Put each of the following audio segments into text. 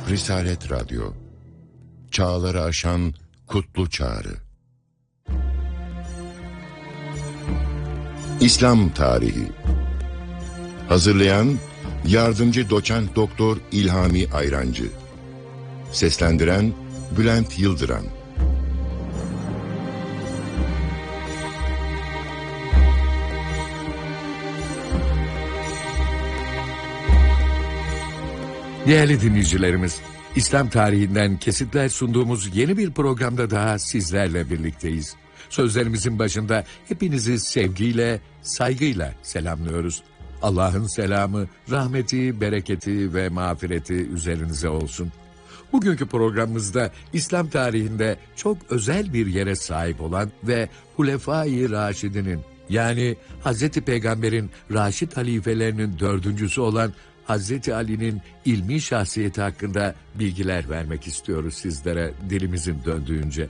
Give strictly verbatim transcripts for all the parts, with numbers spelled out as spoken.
Risalet Radyo, çağları aşan kutlu çağrı. İslam Tarihi. Hazırlayan Yardımcı Doçent Doktor İlhami Ayrancı. Seslendiren Bülent Yıldıran. Değerli dinleyicilerimiz, İslam tarihinden kesitler sunduğumuz yeni bir programda daha sizlerle birlikteyiz. Sözlerimizin başında hepinizi sevgiyle, saygıyla selamlıyoruz. Allah'ın selamı, rahmeti, bereketi ve mağfireti üzerinize olsun. Bugünkü programımızda İslam tarihinde çok özel bir yere sahip olan ve Hulefai Raşidinin, yani Hazreti Peygamber'in Raşid halifelerinin dördüncüsü olan Hazreti Ali'nin ilmi şahsiyeti hakkında bilgiler vermek istiyoruz sizlere dilimizin döndüğünce.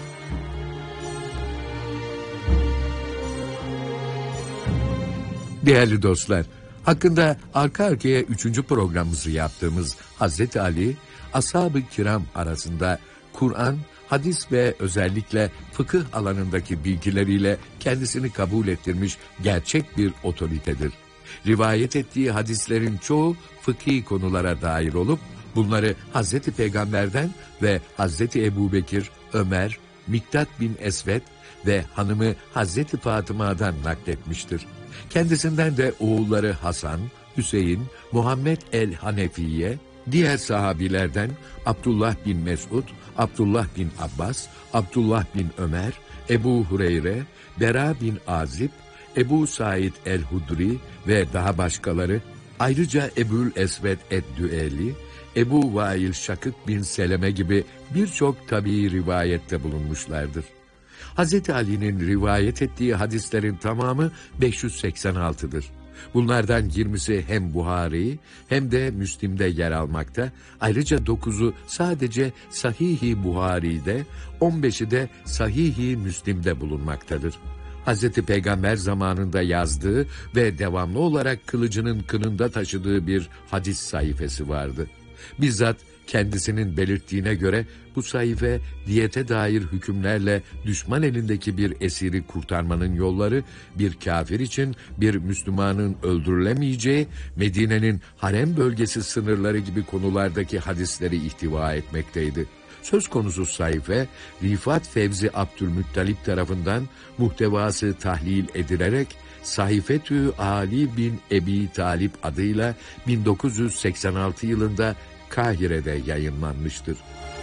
Değerli dostlar, hakkında arka arkaya üçüncü programımızı yaptığımız Hazreti Ali, ashab-ı kiram arasında Kur'an, hadis ve özellikle fıkıh alanındaki bilgileriyle kendisini kabul ettirmiş gerçek bir otoritedir. Rivayet ettiği hadislerin çoğu fıkhi konulara dair olup, bunları Hazreti Peygamber'den ve Hazreti Ebubekir, Ömer, Miktat bin Esved ve hanımı Hazreti Fatıma'dan nakletmiştir. Kendisinden de oğulları Hasan, Hüseyin, Muhammed el-Hanefiye, diğer sahabilerden Abdullah bin Mesud, Abdullah bin Abbas, Abdullah bin Ömer, Ebu Hureyre, Bera bin Azib, Ebu Said el-Hudri ve daha başkaları, ayrıca Ebul Esved ed-Düeli, Ebu Vail Şakık bin Seleme gibi birçok tabii rivayette bulunmuşlardır. Hazreti Ali'nin rivayet ettiği hadislerin tamamı beş yüz seksen altı'dır. Bunlardan yirmisi hem Buhari hem de Müslim'de yer almakta, ayrıca dokuzu sadece Sahih-i Buhari'de, on beşi de Sahih-i Müslim'de bulunmaktadır. Hazreti Peygamber zamanında yazdığı ve devamlı olarak kılıcının kınında taşıdığı bir hadis sayfası vardı. Bizzat kendisinin belirttiğine göre bu sayfa diyete dair hükümlerle düşman elindeki bir esiri kurtarmanın yolları, bir kafir için bir Müslümanın öldürülemeyeceği, Medine'nin harem bölgesi sınırları gibi konulardaki hadisleri ihtiva etmekteydi. Söz konusu sayfa, Rifat Fevzi Abdülmuttalip tarafından muhtevası tahlil edilerek Sayfetü Ali bin Ebi Talip adıyla bin dokuz yüz seksen altı yılında Kahire'de yayınlanmıştır.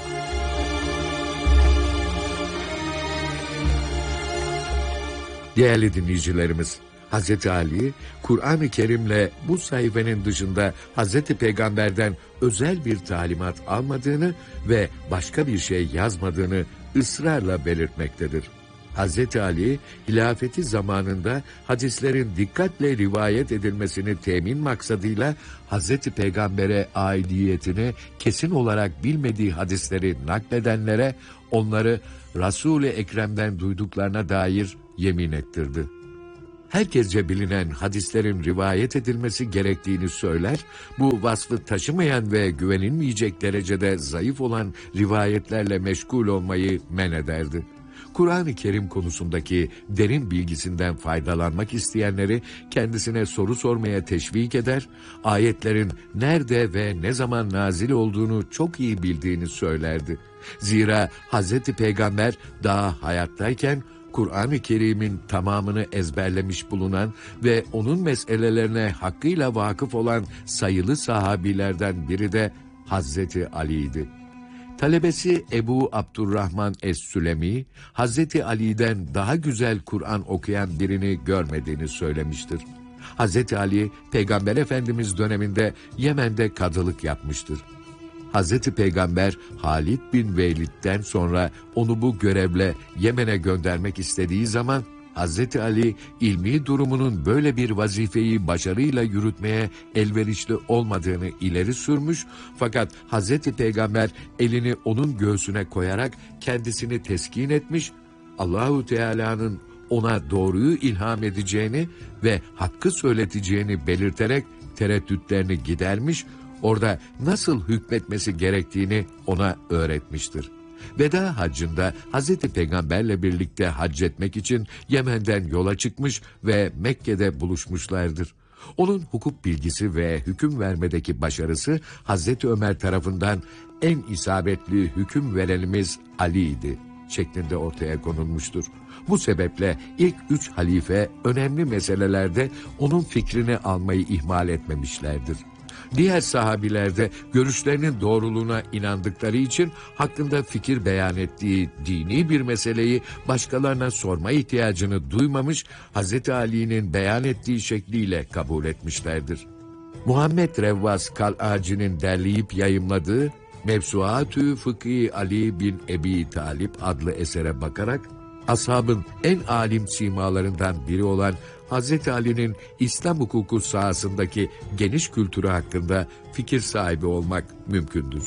Değerli dinleyicilerimiz, Hazreti Ali, Kur'an-ı Kerim'le bu sayfenin dışında Hazreti Peygamber'den özel bir talimat almadığını ve başka bir şey yazmadığını ısrarla belirtmektedir. Hazreti Ali, hilafeti zamanında hadislerin dikkatle rivayet edilmesini temin maksadıyla Hazreti Peygamber'e aidiyetini kesin olarak bilmediği hadisleri nakledenlere onları Resul-i Ekrem'den duyduklarına dair yemin ettirdi. Herkesce bilinen hadislerin rivayet edilmesi gerektiğini söyler, bu vasfı taşımayan ve güvenilmeyecek derecede zayıf olan rivayetlerle meşgul olmayı men ederdi. Kur'an-ı Kerim konusundaki derin bilgisinden faydalanmak isteyenleri kendisine soru sormaya teşvik eder, ayetlerin nerede ve ne zaman nazil olduğunu çok iyi bildiğini söylerdi. Zira Hazreti Peygamber daha hayattayken Kur'an-ı Kerim'in tamamını ezberlemiş bulunan ve onun meselelerine hakkıyla vakıf olan sayılı sahabilerden biri de Hazreti Ali'ydi. Talebesi Ebu Abdurrahman Es-Sülemi, Hazreti Ali'den daha güzel Kur'an okuyan birini görmediğini söylemiştir. Hazreti Ali, Peygamber Efendimiz döneminde Yemen'de kadılık yapmıştır. Hazreti Peygamber Halid bin Velid'den sonra onu bu görevle Yemen'e göndermek istediği zaman Hazreti Ali ilmi durumunun böyle bir vazifeyi başarıyla yürütmeye elverişli olmadığını ileri sürmüş, fakat Hazreti Peygamber elini onun göğsüne koyarak kendisini teskin etmiş, Allahu Teala'nın ona doğruyu ilham edeceğini ve hakkı söyleteceğini belirterek tereddütlerini gidermiş, orada nasıl hükmetmesi gerektiğini ona öğretmiştir. Veda haccında Hazreti Peygamberle birlikte hac etmek için Yemen'den yola çıkmış ve Mekke'de buluşmuşlardır. Onun hukuk bilgisi ve hüküm vermedeki başarısı Hazreti Ömer tarafından en isabetli hüküm verenimiz Ali'ydi şeklinde ortaya konulmuştur. Bu sebeple ilk üç halife önemli meselelerde onun fikrini almayı ihmal etmemişlerdir. Diğer sahabiler de görüşlerinin doğruluğuna inandıkları için hakkında fikir beyan ettiği dini bir meseleyi başkalarına sorma ihtiyacını duymamış, Hazreti Ali'nin beyan ettiği şekliyle kabul etmişlerdir. Muhammed Revvas Kal'aci'nin derleyip yayımladığı Mevsuatü Fıkhi Ali bin Ebi Talip adlı esere bakarak, ashabın en alim simalarından biri olan Hazreti Ali'nin İslam hukuku sahasındaki geniş kültürü hakkında fikir sahibi olmak mümkündür.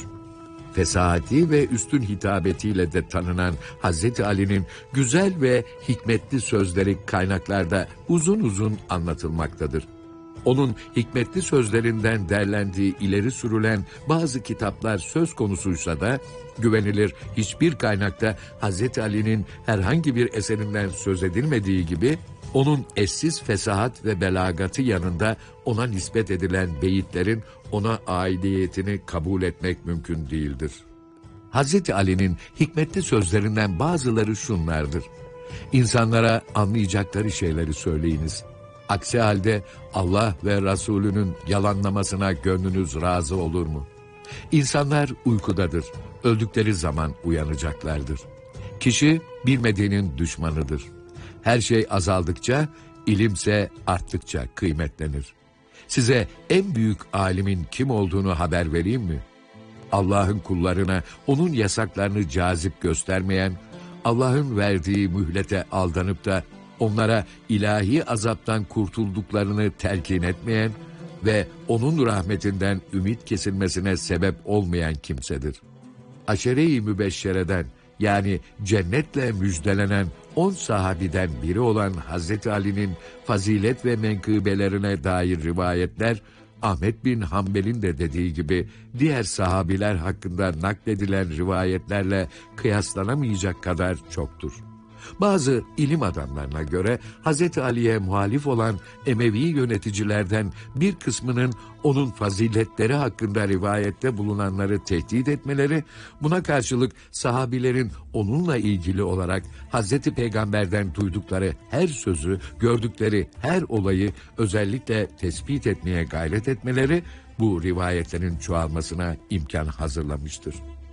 Fesahati ve üstün hitabetiyle de tanınan Hazreti Ali'nin güzel ve hikmetli sözleri kaynaklarda uzun uzun anlatılmaktadır. Onun hikmetli sözlerinden derlendiği ileri sürülen bazı kitaplar söz konusuysa da güvenilir hiçbir kaynakta Hazreti Ali'nin herhangi bir eserinden söz edilmediği gibi onun eşsiz fesahat ve belagatı yanında ona nispet edilen beyitlerin ona aidiyetini kabul etmek mümkün değildir. Hazreti Ali'nin hikmetli sözlerinden bazıları şunlardır: İnsanlara anlayacakları şeyleri söyleyiniz. Aksi halde Allah ve Resulünün yalanlamasına gönlünüz razı olur mu? İnsanlar uykudadır. Öldükleri zaman uyanacaklardır. Kişi bilmediğinin düşmanıdır. Her şey azaldıkça, ilimse arttıkça kıymetlenir. Size en büyük alimin kim olduğunu haber vereyim mi? Allah'ın kullarına onun yasaklarını cazip göstermeyen, Allah'ın verdiği mühlete aldanıp da onlara ilahi azaptan kurtulduklarını telkin etmeyen ve onun rahmetinden ümit kesilmesine sebep olmayan kimsedir. Aşere-i mübeşşereden, yani cennetle müjdelenen on sahabiden biri olan Hazreti Ali'nin fazilet ve menkıbelerine dair rivayetler, Ahmet bin Hanbel'in de dediği gibi diğer sahabiler hakkında nakledilen rivayetlerle kıyaslanamayacak kadar çoktur. Bazı ilim adamlarına göre Hazreti Ali'ye muhalif olan Emevi yöneticilerden bir kısmının onun faziletleri hakkında rivayette bulunanları tehdit etmeleri, buna karşılık sahabilerin onunla ilgili olarak Hazreti Peygamber'den duydukları her sözü, gördükleri her olayı özellikle tespit etmeye gayret etmeleri bu rivayetlerin çoğalmasına imkan hazırlamıştır.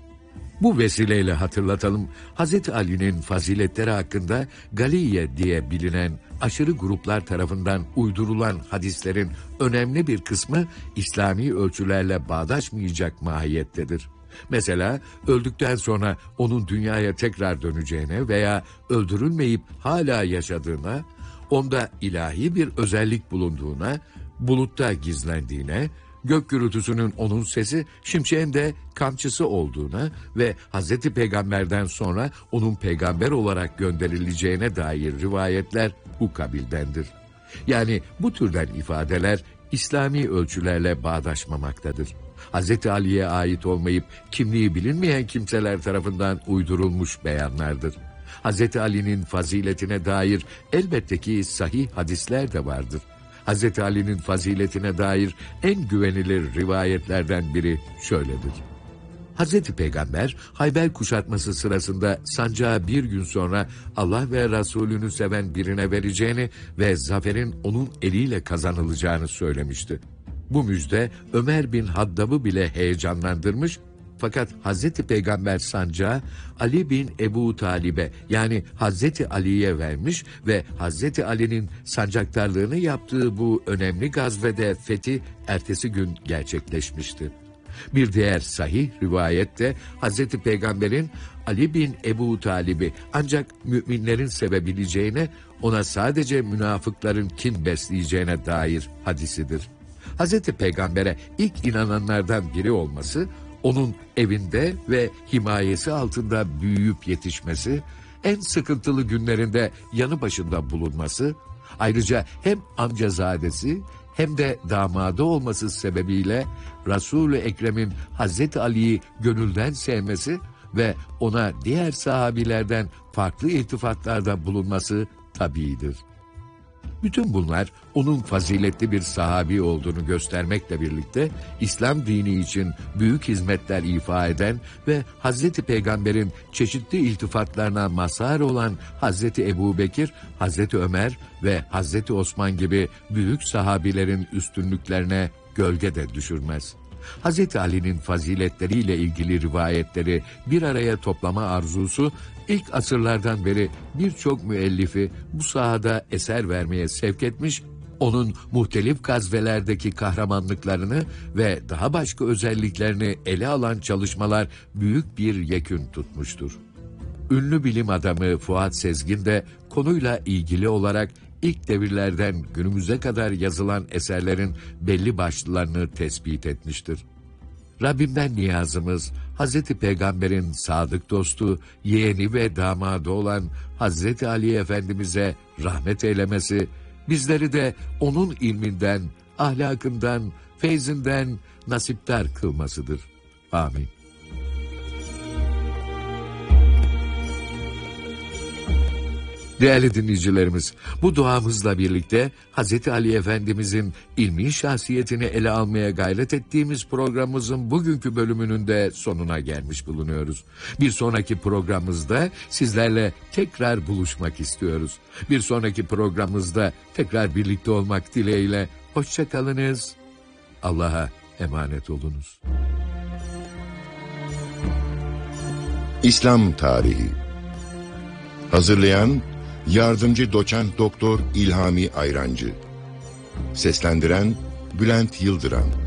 Bu vesileyle hatırlatalım, Hazreti Ali'nin faziletleri hakkında Galiye diye bilinen aşırı gruplar tarafından uydurulan hadislerin önemli bir kısmı İslami ölçülerle bağdaşmayacak mahiyettedir. Mesela öldükten sonra onun dünyaya tekrar döneceğine veya öldürülmeyip hala yaşadığına, onda ilahi bir özellik bulunduğuna, bulutta gizlendiğine, gök gürültüsünün onun sesi, şimşeğin de kamçısı olduğuna ve Hazreti Peygamber'den sonra onun peygamber olarak gönderileceğine dair rivayetler bu kabildendir. Yani bu türden ifadeler İslami ölçülerle bağdaşmamaktadır. Hazreti Ali'ye ait olmayıp kimliği bilinmeyen kimseler tarafından uydurulmuş beyanlardır. Hazreti Ali'nin faziletine dair elbette ki sahih hadisler de vardır. Hazreti Ali'nin faziletine dair en güvenilir rivayetlerden biri şöyledir. Hazreti Peygamber Hayber kuşatması sırasında sancağı bir gün sonra Allah ve Resulünü seven birine vereceğini ve zaferin onun eliyle kazanılacağını söylemişti. Bu müjde Ömer bin Haddab'ı bile heyecanlandırmış, fakat Hazreti Peygamber sancağı Ali bin Ebu Talib'e, yani Hazreti Ali'ye vermiş ve Hazreti Ali'nin sancaktarlığını yaptığı bu önemli gazvede fethi ertesi gün gerçekleşmişti. Bir diğer sahih rivayette Hazreti Peygamber'in Ali bin Ebu Talib'i ancak müminlerin sevebileceğine, ona sadece münafıkların kin besleyeceğine dair hadisidir. Hazreti Peygamber'e ilk inananlardan biri olması, onun evinde ve himayesi altında büyüyüp yetişmesi, en sıkıntılı günlerinde yanı başında bulunması, ayrıca hem amcazadesi hem de damadı olması sebebiyle Resul-i Ekrem'in Hazreti Ali'yi gönülden sevmesi ve ona diğer sahabilerden farklı iltifatlarda bulunması tabiidir. Bütün bunlar onun faziletli bir sahabi olduğunu göstermekle birlikte İslam dini için büyük hizmetler ifa eden ve Hazreti Peygamber'in çeşitli iltifatlarına mazhar olan Hazreti Ebubekir, Hazreti Ömer ve Hazreti Osman gibi büyük sahabilerin üstünlüklerine gölge de düşürmez. Hazreti Ali'nin faziletleriyle ilgili rivayetleri bir araya toplama arzusu ilk asırlardan beri birçok müellifi bu sahada eser vermeye sevk etmiş, onun muhtelif gazvelerdeki kahramanlıklarını ve daha başka özelliklerini ele alan çalışmalar büyük bir yekün tutmuştur. Ünlü bilim adamı Fuat Sezgin de konuyla ilgili olarak ilk devirlerden günümüze kadar yazılan eserlerin belli başlılarını tespit etmiştir. Rabbimden niyazımız, Hazreti Peygamber'in sadık dostu, yeğeni ve damadı olan Hazreti Ali Efendimiz'e rahmet eylemesi, bizleri de onun ilminden, ahlakından, feyzinden nasipdar kılmasıdır. Amin. Değerli dinleyicilerimiz, bu duamızla birlikte Hazreti Ali Efendimizin ilmi şahsiyetini ele almaya gayret ettiğimiz programımızın bugünkü bölümünün de sonuna gelmiş bulunuyoruz. Bir sonraki programımızda sizlerle tekrar buluşmak istiyoruz. Bir sonraki programımızda tekrar birlikte olmak dileğiyle hoşça kalınız. Allah'a emanet olunuz. İslam Tarihi. Hazırlayan Yardımcı Doçent Doktor İlhami Ayrancı. Seslendiren Bülent Yıldıran.